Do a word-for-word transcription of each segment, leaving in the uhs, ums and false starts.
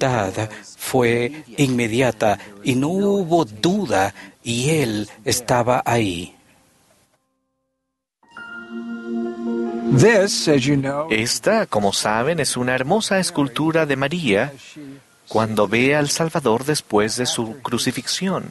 bondad fue inmediata y no hubo duda, y Él estaba ahí. Esta, como saben, es una hermosa escultura de María cuando ve al Salvador después de su crucifixión.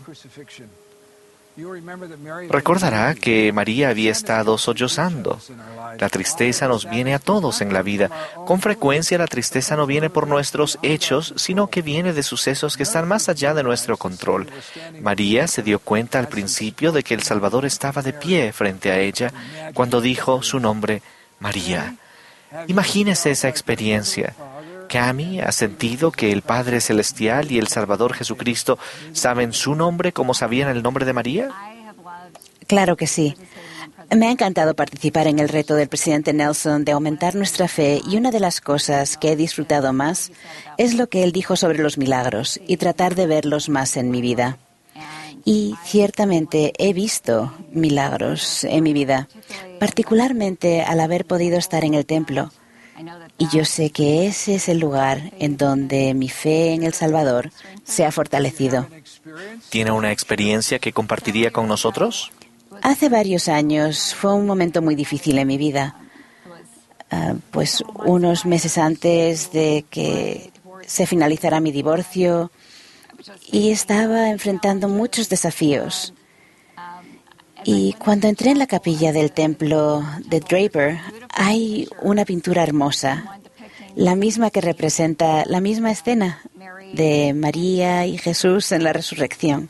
Recordará que María había estado sollozando. La tristeza nos viene a todos en la vida. Con frecuencia la tristeza no viene por nuestros hechos, sino que viene de sucesos que están más allá de nuestro control. María se dio cuenta al principio de que el Salvador estaba de pie frente a ella cuando dijo su nombre, María. Imagínese esa experiencia. Cami ha sentido que el Padre Celestial y el Salvador Jesucristo saben su nombre como sabían el nombre de María. Claro que sí. Me ha encantado participar en el reto del presidente Nelson de aumentar nuestra fe, y una de las cosas que he disfrutado más es lo que él dijo sobre los milagros y tratar de verlos más en mi vida. Y ciertamente he visto milagros en mi vida, particularmente al haber podido estar en el templo. Y yo sé que ese es el lugar en donde mi fe en el Salvador se ha fortalecido. ¿Tiene una experiencia que compartiría con nosotros? Hace varios años fue un momento muy difícil en mi vida. Uh, pues unos meses antes de que se finalizara mi divorcio, y estaba enfrentando muchos desafíos. Y cuando entré en la capilla del templo de Draper, hay una pintura hermosa, la misma que representa la misma escena de María y Jesús en la resurrección.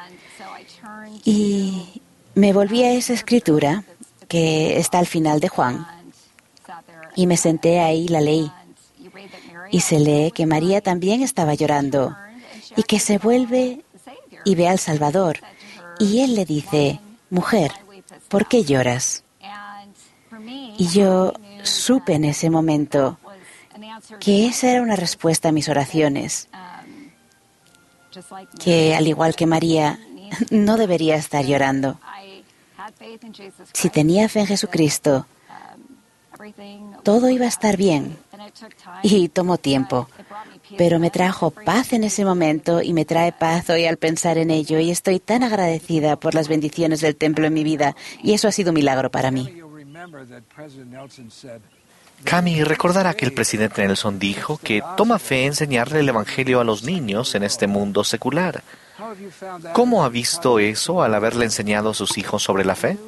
Y me volví a esa escritura que está al final de Juan, y me senté ahí y la leí. Y se lee que María también estaba llorando, y que se vuelve y ve al Salvador, y Él le dice, mujer, ¿por qué lloras? Y yo supe en ese momento que esa era una respuesta a mis oraciones, que al igual que María, no debería estar llorando. Si tenía fe en Jesucristo, todo iba a estar bien. Y tomó tiempo, pero me trajo paz en ese momento y me trae paz hoy al pensar en ello, y estoy tan agradecida por las bendiciones del templo en mi vida, y eso ha sido un milagro para mí. Cami, recordará que el presidente Nelson dijo que toma fe enseñarle el Evangelio a los niños en este mundo secular. ¿Cómo ha visto eso al haberle enseñado a sus hijos sobre la fe?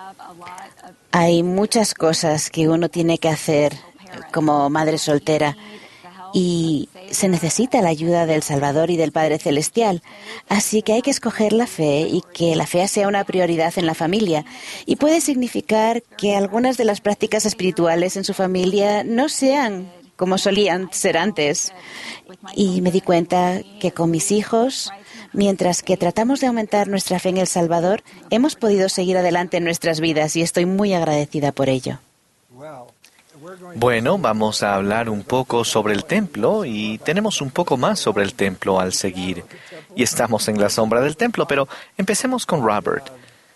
Hay muchas cosas que uno tiene que hacer como madre soltera, y se necesita la ayuda del Salvador y del Padre Celestial. Así que hay que escoger la fe, y que la fe sea una prioridad en la familia. Y puede significar que algunas de las prácticas espirituales en su familia no sean como solían ser antes. Y me di cuenta que con mis hijos, mientras que tratamos de aumentar nuestra fe en el Salvador, hemos podido seguir adelante en nuestras vidas, y estoy muy agradecida por ello. Bueno, vamos a hablar un poco sobre el templo, y tenemos un poco más sobre el templo al seguir. Y estamos en la sombra del templo, pero empecemos con Robert.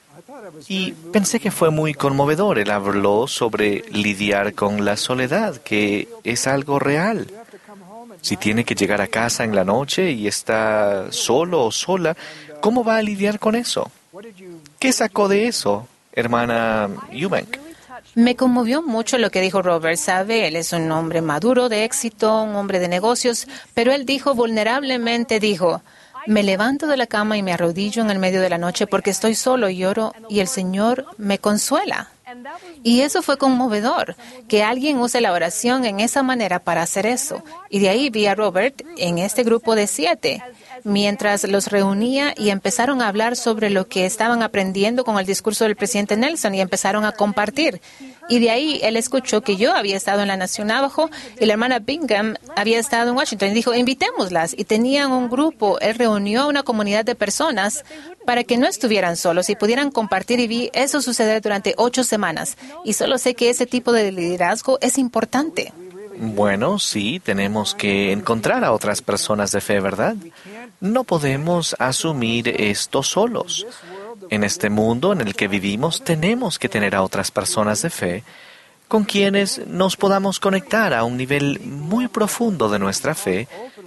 Y pensé que fue muy conmovedor. Él habló sobre lidiar con la soledad, que es algo real. Si tiene que llegar a casa en la noche y está solo o sola, ¿cómo va a lidiar con eso? ¿Qué sacó de eso, hermana Eubank? Me conmovió mucho lo que dijo Robert. Sabe, él es un hombre maduro, de éxito, un hombre de negocios, pero él dijo vulnerablemente, dijo, me levanto de la cama y me arrodillo en el medio de la noche porque estoy solo y lloro, y el Señor me consuela. Y eso fue conmovedor, que alguien use la oración en esa manera para hacer eso. Y de ahí vi a Robert en este grupo de siete, mientras los reunía, y empezaron a hablar sobre lo que estaban aprendiendo con el discurso del presidente Nelson, y empezaron a compartir. Y de ahí él escuchó que yo había estado en la Nación Navajo y la hermana Bingham había estado en Washington. Y dijo, invitémoslas. Y tenían un grupo. Él reunió a una comunidad de personas para que no estuvieran solos y pudieran compartir. Y vi eso suceder durante ocho semanas. Y solo sé que ese tipo de liderazgo es importante. Bueno, sí, tenemos que encontrar a otras personas de fe, ¿verdad? No podemos asumir esto solos. En este mundo en el que vivimos, tenemos que tener a otras personas de fe con quienes nos podamos conectar a un nivel muy profundo de nuestra fe